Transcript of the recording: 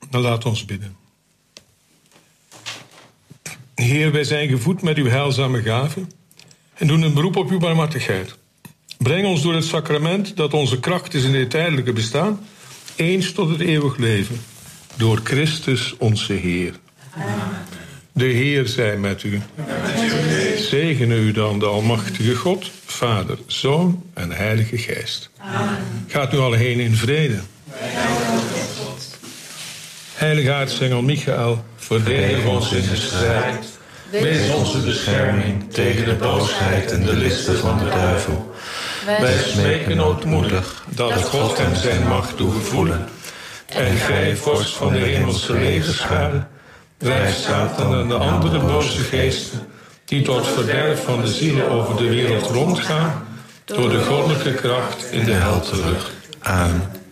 Dan laat ons bidden. Heer, wij zijn gevoed met uw heilzame gaven en doen een beroep op uw barmhartigheid. Breng ons door het sacrament dat onze kracht is in dit tijdelijke bestaan, eens tot het eeuwig leven. Door Christus onze Heer. Amen. De Heer zij met u. Zegene u dan de almachtige God, Vader, Zoon en Heilige Geest. Amen. Gaat nu alle heen in vrede. Heilige aartsengel Michael, verdedig ons in de strijd. Wees onze bescherming tegen de boosheid en de listen van de duivel. Wij smeken ootmoedig dat God hem zijn macht doet gevoelen. En gij, vorst van de hemelse legerschade, drijf Satan en de andere boze geesten, die tot verderf van de zielen over de wereld rondgaan, door de goddelijke kracht in de hel terug. Amen.